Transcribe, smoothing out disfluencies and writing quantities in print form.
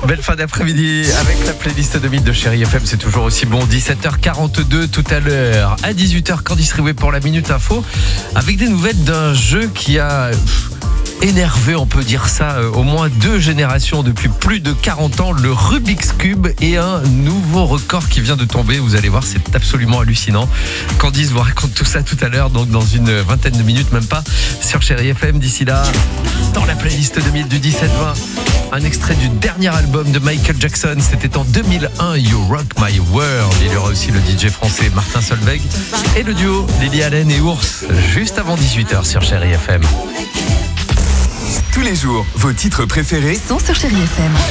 Belle fin d'après-midi avec la playlist 2000 de Chérie FM, c'est toujours aussi bon. 17h42 tout à l'heure. À 18h, Candice Riouet pour la Minute Info, avec des nouvelles d'un jeu qui a énervé, on peut dire ça, au moins 2 générations depuis plus de 40 ans, le Rubik's Cube, et un nouveau record qui vient de tomber. Vous allez voir, c'est absolument hallucinant. Candice vous raconte tout ça tout à l'heure, donc dans une vingtaine de minutes, même pas, sur Chérie FM. D'ici là, dans la playlist 2000 du 17-20, un extrait du dernier album de Michael Jackson, c'était en 2001, You Rock My World. Il y aura aussi le DJ français Martin Solveig et le duo Lily Allen et Ours, juste avant 18h sur Chérie FM. Tous les jours, vos titres préférés sont sur Chérie FM.